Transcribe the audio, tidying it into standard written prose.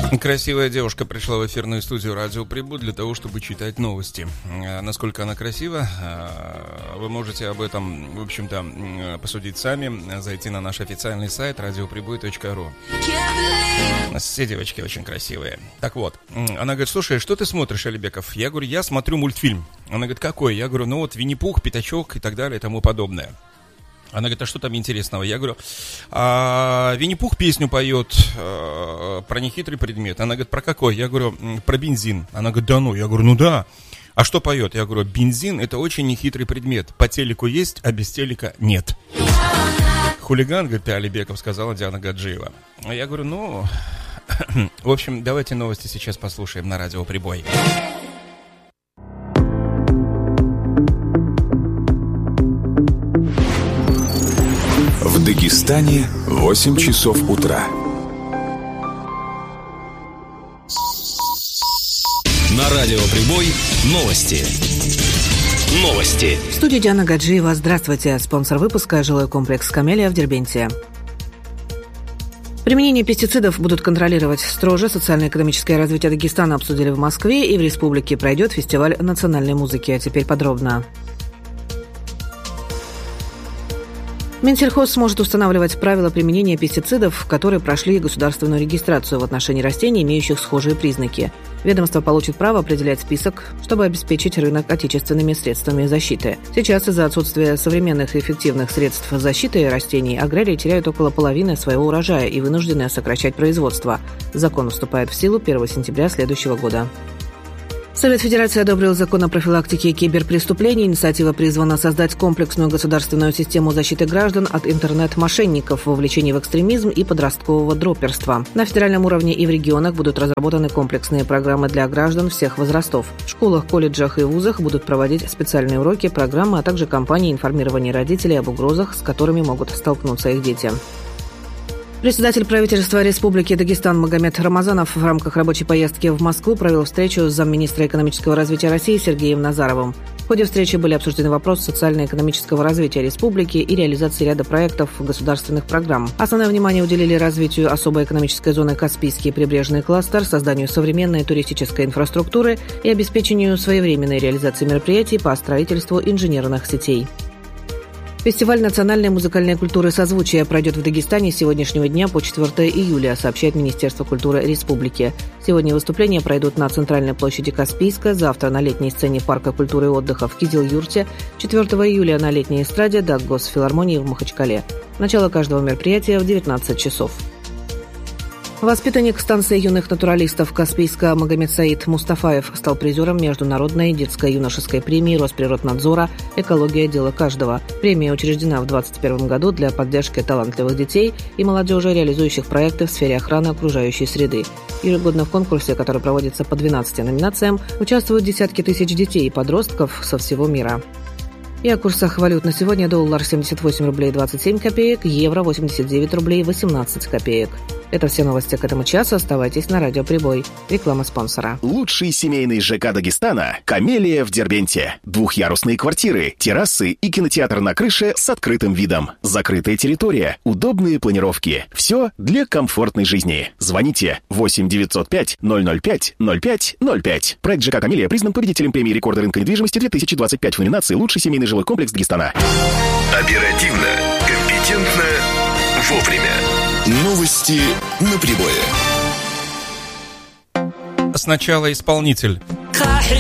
Красивая девушка пришла в эфирную студию Радио Прибой для того, чтобы читать новости. Насколько она красива, вы можете об этом, в общем-то, посудить сами. Зайти на наш официальный сайт radiopribой.ru. Все девочки очень красивые. Так вот, она говорит: слушай, что ты смотришь, Алибеков? Я говорю: я смотрю мультфильм. Она говорит: какой? Я говорю: ну вот Винни-Пух, Пятачок и так далее и тому подобное. Она говорит: а что там интересного? Я говорю: Винни-Пух песню поет про нехитрый предмет. Она говорит: про какой? Я говорю: про бензин. Она говорит: да ну. Я говорю: ну да. А что поет? Я говорю: бензин — это очень нехитрый предмет. По телеку есть, а без телека нет. Хулиган, говорит, Алибеков, сказала Диана Гаджиева. Я говорю: ну, в общем, давайте новости сейчас послушаем на Радио Прибой. В Дагестане 8 часов утра. На Радио Прибой новости. Новости. В студии Диана Гаджиева. Здравствуйте. Спонсор выпуска — жилой комплекс «Камелия» в Дербенте. Применение пестицидов будут контролировать строже. Социально-экономическое развитие Дагестана обсудили в Москве, и в республике пройдет фестиваль национальной музыки. А теперь подробно. Минсельхоз сможет устанавливать правила применения пестицидов, которые прошли государственную регистрацию в отношении растений, имеющих схожие признаки. Ведомство получит право определять список, чтобы обеспечить рынок отечественными средствами защиты. Сейчас из-за отсутствия современных и эффективных средств защиты растений аграрии теряют около половины своего урожая и вынуждены сокращать производство. Закон вступает в силу 1 сентября следующего года. Совет Федерации одобрил закон о профилактике киберпреступлений. Инициатива призвана создать комплексную государственную систему защиты граждан от интернет-мошенников, вовлечения в экстремизм и подросткового дроперства. На федеральном уровне и в регионах будут разработаны комплексные программы для граждан всех возрастов. В школах, колледжах и вузах будут проводить специальные уроки, программы, а также кампании информирования родителей об угрозах, с которыми могут столкнуться их дети. Председатель правительства Республики Дагестан Магомед Рамазанов в рамках рабочей поездки в Москву провел встречу с замминистра экономического развития России Сергеем Назаровым. В ходе встречи были обсуждены вопросы социально-экономического развития республики и реализации ряда проектов государственных программ. Основное внимание уделили развитию особой экономической зоны Каспийский прибрежный кластер, созданию современной туристической инфраструктуры и обеспечению своевременной реализации мероприятий по строительству инженерных сетей. Фестиваль национальной музыкальной культуры «Созвучие» пройдет в Дагестане с сегодняшнего дня по 4 июля, сообщает Министерство культуры Республики. Сегодня выступления пройдут на центральной площади Каспийска, завтра на летней сцене Парка культуры и отдыха в Кизил-Юрте, 4 июля на летней эстраде Даггосфилармонии в Махачкале. Начало каждого мероприятия в 19 часов. Воспитанник станции юных натуралистов Каспийска Магомед Саид Мустафаев стал призером Международной детско-юношеской премии Росприроднадзора «Экология. Дело каждого». Премия учреждена в 2021 году для поддержки талантливых детей и молодежи, реализующих проекты в сфере охраны окружающей среды. Ежегодно в конкурсе, который проводится по 12 номинациям, участвуют десятки тысяч детей и подростков со всего мира. И о курсах валют на сегодня: доллар 78 рублей 27 копеек, евро 89 рублей 18 копеек. Это все новости к этому часу. Оставайтесь на Радио Прибой. Реклама спонсора. Лучший семейный ЖК Дагестана «Камелия» в Дербенте. Двухъярусные квартиры, террасы и кинотеатр на крыше с открытым видом. Закрытая территория, удобные планировки. Все для комфортной жизни. Звоните 8 905 005 05 05. Проект ЖК «Камелия» признан победителем премии «Рекорды рынка недвижимости» 2025 в номинации «Лучший семейный жилой комплекс Дагестана». Оперативно, компетентно, вовремя. Новости на Прибое. Сначала исполнитель.